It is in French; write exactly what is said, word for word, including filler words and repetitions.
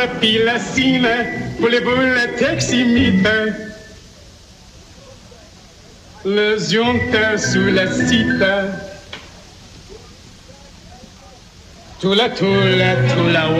pis la cime, pour les boules teximites. Le zionte sous la cite. Tout la, tout la, tout la.